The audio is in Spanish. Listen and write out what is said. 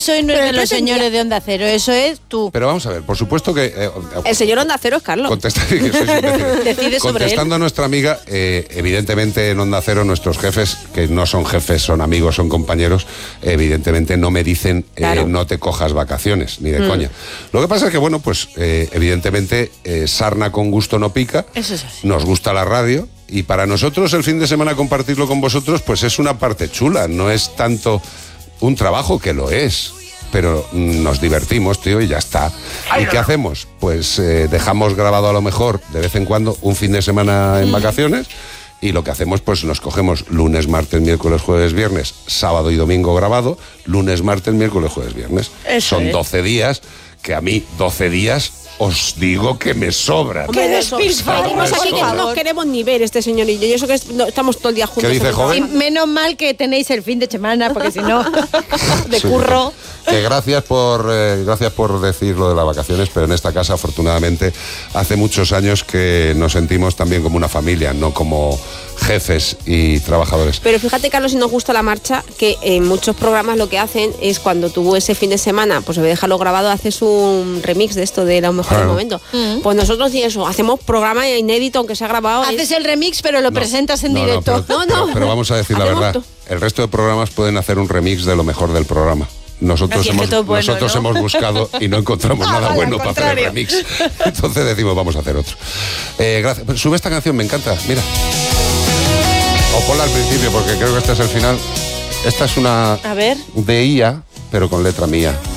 Eso no es de los señores de Onda Cero, eso es tú. Pero vamos a ver, por supuesto que... el señor Onda Cero es Carlos. Contestando a nuestra amiga, evidentemente en Onda Cero nuestros jefes, que no son jefes, son amigos, son compañeros, evidentemente no me dicen claro. No te cojas vacaciones, ni de coña. Lo que pasa es que, bueno, pues evidentemente sarna con gusto no pica, eso es así. Nos gusta la radio y para nosotros el fin de semana compartirlo con vosotros pues es una parte chula, no es tanto... un trabajo que lo es, pero nos divertimos, tío, y ya está. ¿Y qué hacemos? Pues dejamos grabado a lo mejor de vez en cuando un fin de semana en vacaciones y lo que hacemos pues nos cogemos lunes, martes, miércoles, jueves, viernes, sábado y domingo grabado, lunes, martes, miércoles, jueves, viernes. Son 12 días, que a mí 12 días... os digo que me sobran. ¡Qué despilfarros! Aquí que no nos queremos ni ver este señor y yo. Y eso que estamos todo el día juntos. ¿Qué dice, joven? Y menos mal que tenéis el fin de semana, porque si no, de curro. Que gracias por decir lo de las vacaciones, pero en esta casa, afortunadamente, hace muchos años que nos sentimos también como una familia, no como jefes y trabajadores. Pero fíjate, Carlos, si nos gusta la marcha, que en muchos programas lo que hacen es cuando tú ese fin de semana, pues en vez de dejarlo grabado, haces un remix de esto de los mejores momentos. Pues nosotros y eso, hacemos programa inédito, aunque se ha grabado. Haces el remix, pero lo presentas en directo. Pero vamos a decir la verdad. El resto de programas pueden hacer un remix de lo bueno del programa. Nosotros hemos buscado y no encontramos nada bueno para hacer el remix. Entonces decimos, vamos a hacer otro. Gracias. Sube esta canción, me encanta. Mira. O ponla al principio, porque creo que este es el final. Esta es una de IA, pero con letra mía.